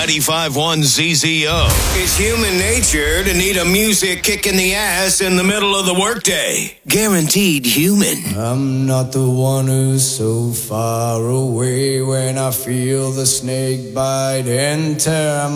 95.1 ZZO. It's human nature to need a music kick in the ass in the middle of the workday. Guaranteed human. I'm not the one who's so far away when I feel the snake bite enter